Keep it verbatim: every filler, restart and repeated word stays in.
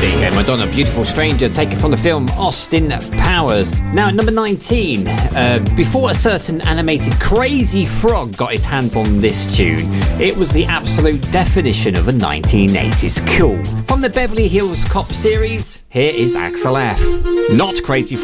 There you go, Madonna, Beautiful Stranger, taken from the film Austin Powers. Now at number nineteen, uh, before a certain animated crazy frog got his hands on this tune, it was the absolute definition of a nineteen eighties cool. From the Beverly Hills Cop series, here is Axel F. Not Crazy Frog.